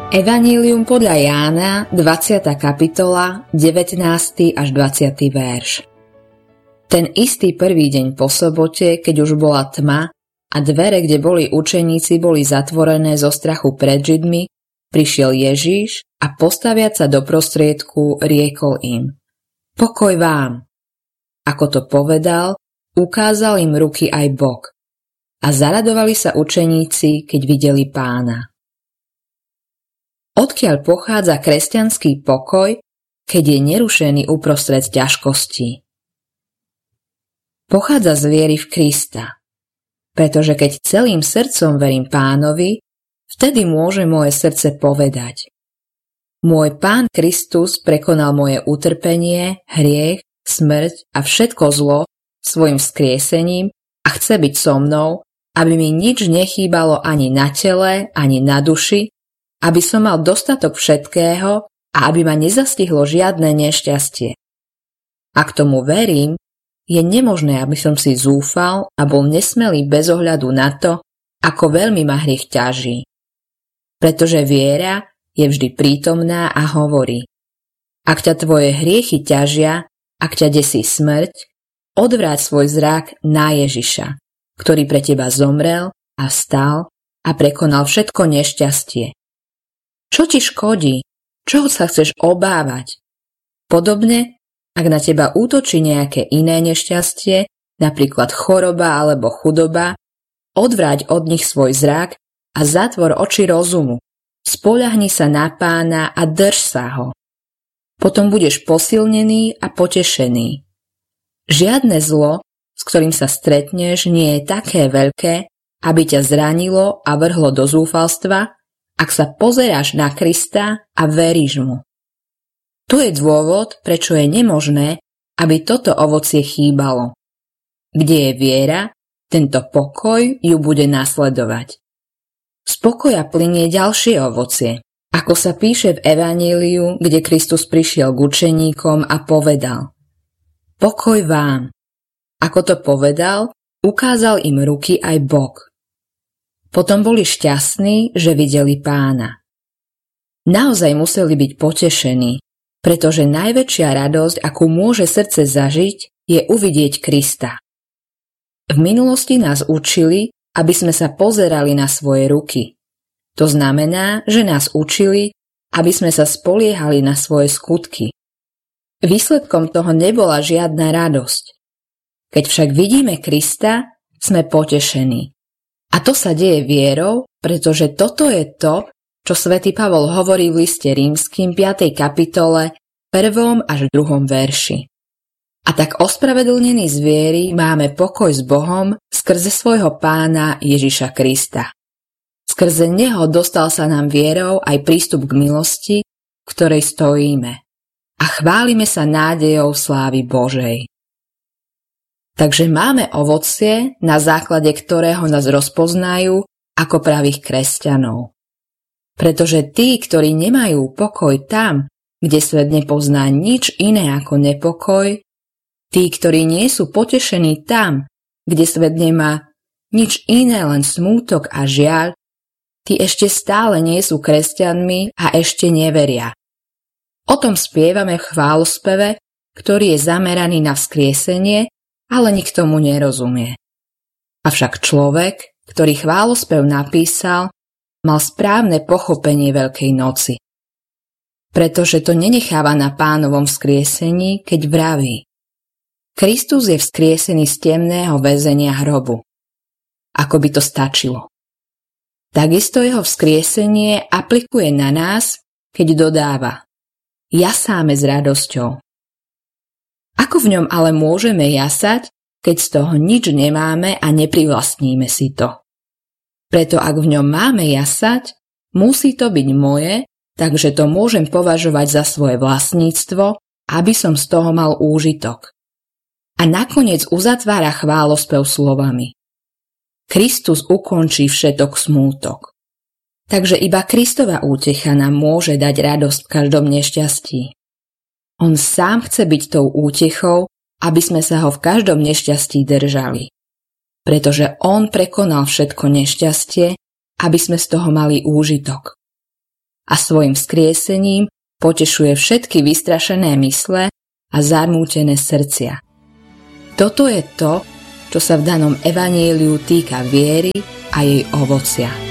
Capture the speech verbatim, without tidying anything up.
Evanílium podľa Jána, dvadsiata kapitola, devätnásty až dvadsiaty verš. Ten istý prvý deň po sobote, keď už bola tma a dvere, kde boli učeníci, boli zatvorené zo strachu pred Židmi, prišiel Ježiš a postaviac sa do prostriedku, riekol im: Pokoj vám! Ako to povedal, ukázal im ruky aj bok. A zaradovali sa učeníci, keď videli Pána. Odkiaľ pochádza kresťanský pokoj, keď je nerušený uprostred ťažkostí? Pochádza z viery v Krista. Pretože keď celým srdcom verím Pánovi, vtedy môže moje srdce povedať: Môj Pán Kristus prekonal moje utrpenie, hriech, smrť a všetko zlo svojim vzkriesením a chce byť so mnou, aby mi nič nechýbalo ani na tele, ani na duši, aby som mal dostatok všetkého a aby ma nezastihlo žiadne nešťastie. Ak tomu verím, je nemožné, aby som si zúfal a bol nesmelý bez ohľadu na to, ako veľmi ma hriech ťaží. Pretože viera je vždy prítomná a hovorí: Ak ťa tvoje hriechy ťažia, ak ťa desí smrť, odvráť svoj zrak na Ježiša, ktorý pre teba zomrel a vstal a prekonal všetko nešťastie. Čo ti škodí? Čoho sa chceš obávať? Podobne, ak na teba útočí nejaké iné nešťastie, napríklad choroba alebo chudoba, odvráť od nich svoj zrak a zatvor oči rozumu. Spoľahni sa na Pána a drž sa ho. Potom budeš posilnený a potešený. Žiadne zlo, s ktorým sa stretneš, nie je také veľké, aby ťa zranilo a vrhlo do zúfalstva, ak sa pozeráš na Krista a veríš mu. Tu je dôvod, prečo je nemožné, aby toto ovocie chýbalo. Kde je viera, tento pokoj ju bude nasledovať. Z pokoja plynie ďalšie ovocie, ako sa píše v Evaníliu, kde Kristus prišiel k učeníkom a povedal: Pokoj vám! Ako to povedal, ukázal im ruky aj bok. Potom boli šťastní, že videli Pána. Naozaj museli byť potešení, pretože najväčšia radosť, akú môže srdce zažiť, je uvidieť Krista. V minulosti nás učili, aby sme sa pozerali na svoje ruky. To znamená, že nás učili, aby sme sa spoliehali na svoje skutky. Výsledkom toho nebola žiadna radosť. Keď však vidíme Krista, sme potešení. A to sa deje vierou, pretože toto je to, čo svätý Pavol hovorí v liste Rímskym piatej kapitole, prvom až druhom verši. A tak ospravedlnení z viery máme pokoj s Bohom skrze svojho Pána Ježiša Krista. Skrze neho dostal sa nám vierou aj prístup k milosti, v ktorej stojíme. A chválime sa nádejou slávy Božej. Takže máme ovocie, na základe ktorého nás rozpoznajú ako pravých kresťanov. Pretože tí, ktorí nemajú pokoj tam, kde svet nepozná nič iné ako nepokoj, tí, ktorí nie sú potešení tam, kde svet nemá nič iné, len smútok a žiaľ, tí ešte stále nie sú kresťanmi a ešte neveria. O tom spievame v chválospeve, ktorý je zameraný na vzkriesenie, ale nikto mu nerozumie. Avšak človek, ktorý chválospev napísal, mal správne pochopenie Veľkej noci. Pretože to nenecháva na Pánovom vzkriesení, keď vraví: Kristus je vzkriesený z temného väzenia hrobu. Ako by to stačilo. Takisto jeho vzkriesenie aplikuje na nás, keď dodáva: Jasáme s radosťou. Ako v ňom ale môžeme jasať, keď z toho nič nemáme a neprivlastníme si to? Preto ak v ňom máme jasať, musí to byť moje, takže to môžem považovať za svoje vlastníctvo, aby som z toho mal úžitok. A nakoniec uzatvára chválospev slovami: Kristus ukončí všetok smútok. Takže iba Kristova útecha nám môže dať radosť v každom nešťastí. On sám chce byť tou útechou, aby sme sa ho v každom nešťastí držali. Pretože on prekonal všetko nešťastie, aby sme z toho mali úžitok. a svojim vzkriesením potešuje všetky vystrašené mysle a zarmútené srdcia. Toto je to, čo sa v danom evanjeliu týka viery a jej ovocia.